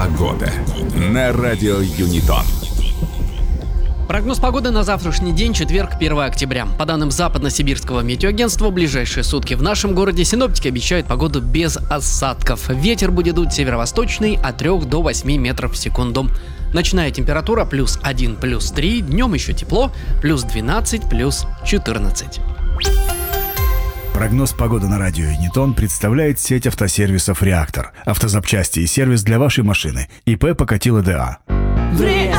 Погода на радио Юнитон. Прогноз погоды на завтрашний день, четверг, 1 октября. По данным Западно-Сибирского метеоагентства, в ближайшие сутки в нашем городе синоптики обещают погоду без осадков. Ветер будет дуть северо-восточный от 3 до 8 метров в секунду. Ночная температура +1, +3, днем еще тепло, +12, +14. Прогноз погоды на радио Юнитон представляет сеть автосервисов «Реактор». Автозапчасти и сервис для вашей машины. ИП Покатило ДА.